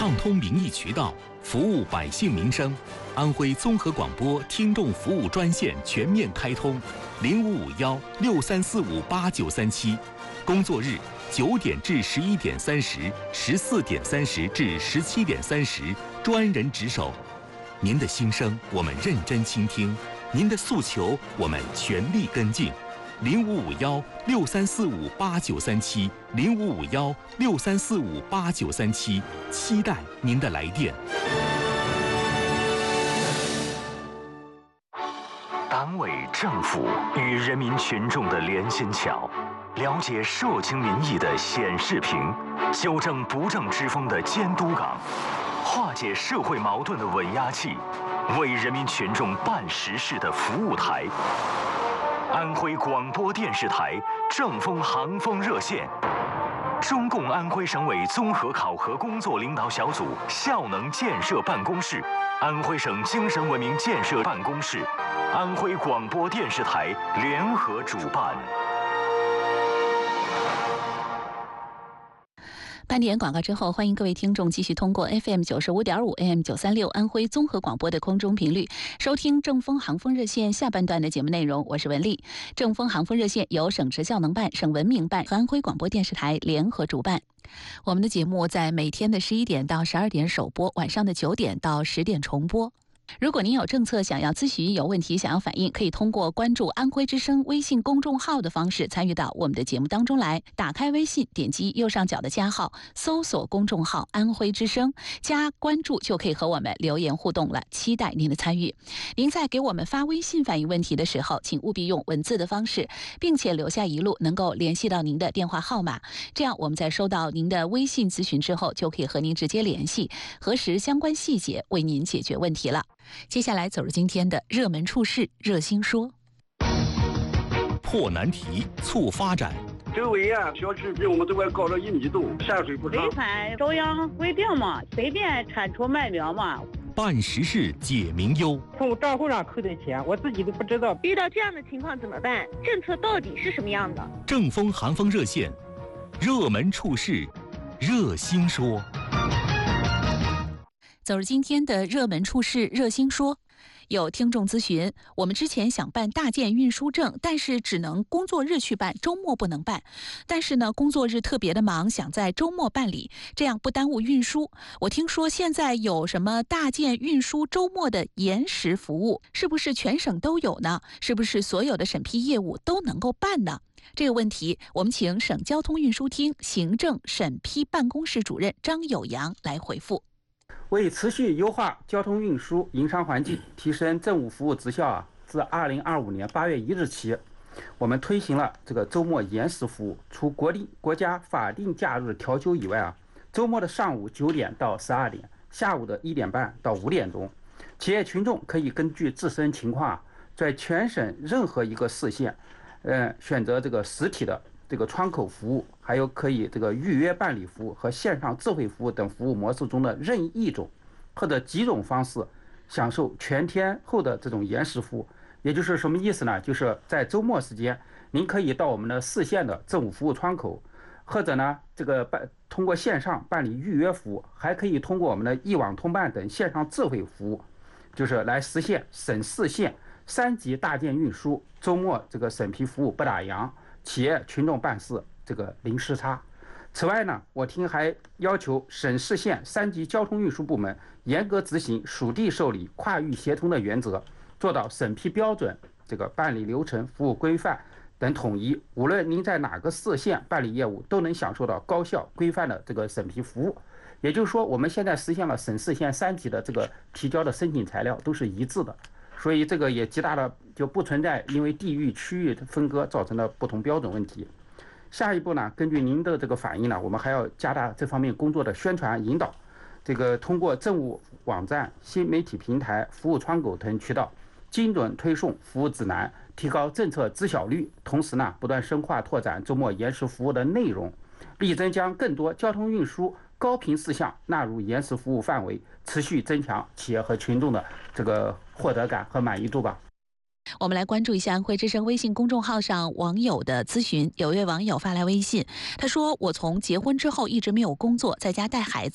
畅通民意渠道，服务百姓民生。安徽综合广播听众服务专线全面开通，055163458937，工作日9点至11点30，14点30至17点30，专人值守。您的心声我们认真倾听，您的诉求我们全力跟进。055163458937，055163458937，期待您的来电。 党委政府与人民群众的连心桥，了解社情民意的显示屏，纠正不正之风的监督岗，化解社会矛盾的稳压器，为人民群众办实事的服务台。安徽广播电视台正风航风热线，中共安徽省委综合考核工作领导小组效能建设办公室，安徽省精神文明建设办公室，安徽广播电视台联合主办。 半点广告之后，欢迎各位听众继续通过 FM 95.5 AM 936安徽综合广播的空中频率收听正风航风热线下半段的节目内容。我是文丽。正风航风热线由省直教能办、省文明办和安徽广播电视台联合主办。我们的节目在每天的11点到12点首播，晚上的9点到10点重播。如果您有政策想要咨询、有问题想要反映，可以通过关注安徽之声微信公众号的方式参与到我们的节目当中来。打开微信，点击右上角的加号，搜索公众号安徽之声，加关注就可以和我们留言互动了，期待您的参与。您在给我们发微信反映问题的时候，请务必用文字的方式，并且留下一路能够联系到您的电话号码，这样我们在收到您的微信咨询之后，就可以和您直接联系，核实相关细节，为您解决问题了。接下来走入今天的热门处事热心说， 破难题促发展。 周围小区比我们这块高了1米多，山水不长。 违反中央规定嘛，随便铲除卖苗嘛。 办实事解民忧， 从账户上扣的钱，我自己都不知道。 遇到这样的情况怎么办？政策到底是什么样的？ 正风寒风热线，热门处事热心说。 走入今天的热门处事热心说，有听众咨询，我们之前想办大件运输证，但是只能工作日去办，周末不能办。但是呢，工作日特别的忙，想在周末办理，这样不耽误运输。我听说现在有什么大件运输周末的延时服务，是不是全省都有呢？是不是所有的审批业务都能够办呢？这个问题，我们请省交通运输厅行政审批办公室主任张友阳来回复。 为持续优化交通运输营商环境，提升政务服务质效自2025年8月1日起，我们推行了这个周末延时服务。除国家法定假日调休以外周末的上午9点到12点，下午的1点半到5点钟，企业群众可以根据自身情况在全省任何一个市县，选择这个实体的这个窗口服务，还有可以这个预约办理服务和线上智慧服务等服务模式中的任意一种或者几种方式，享受全天候的这种延时服务。也就是什么意思呢？就是在周末时间，您可以到我们的市县的政务服务窗口，或者呢这个通过线上办理预约服务，还可以通过我们的一网通办等线上智慧服务，就是来实现省市县3级大件运输周末这个审批服务不打烊，企业群众办事这个零时差。此外呢，我厅还要求省市县3级交通运输部门严格执行属地受理、跨域协同的原则，做到审批标准、这个办理流程、服务规范等统一。无论您在哪个市县办理业务，都能享受到高效规范的这个审批服务。也就是说，我们现在实现了省市县3级的这个提交的申请材料都是一致的，所以这个也极大的就不存在因为地域区域分割造成的不同标准问题。下一步呢，根据您的这个反映呢，我们还要加大这方面工作的宣传引导，这个通过政务网站、新媒体平台、服务窗口等渠道，精准推送服务指南，提高政策知晓率。同时呢，不断深化拓展周末延时服务的内容，力争将更多交通运输高频事项纳入延时服务范围，持续增强企业和群众的这个获得感和满意度吧。 我们来关注一下安徽之声微信公众号上网友的咨询。有一位网友发来微信，他说：我从结婚之后一直没有工作，在家带孩子。